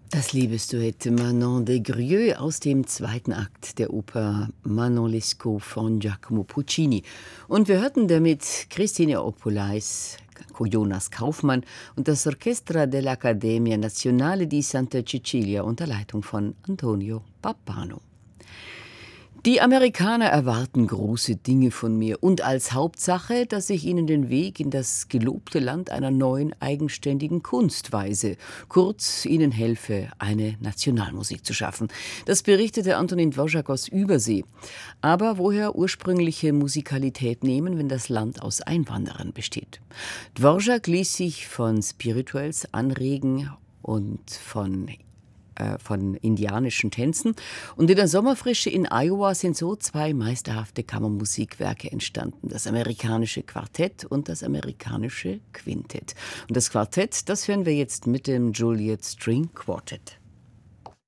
Das Liebesduett Manon des Grieux aus dem zweiten Akt der Oper Manon Lescaut von Giacomo Puccini. Und wir hörten damit Christine Opolais, Jonas Kaufmann und das Orchestra dell'Accademia Nazionale di Santa Cecilia unter Leitung von Antonio Pappano. Die Amerikaner erwarten große Dinge von mir und als Hauptsache, dass ich ihnen den Weg in das gelobte Land einer neuen eigenständigen Kunst weise, kurz ihnen helfe, eine Nationalmusik zu schaffen. Das berichtete Antonin Dvořák aus Übersee. Aber woher ursprüngliche Musikalität nehmen, wenn das Land aus Einwanderern besteht? Dvořák ließ sich von Spirituals anregen und von indianischen Tänzen. Und in der Sommerfrische in Iowa sind so zwei meisterhafte Kammermusikwerke entstanden. Das amerikanische Quartett und das amerikanische Quintett. Und das Quartett, das hören wir jetzt mit dem Juliet String Quartet.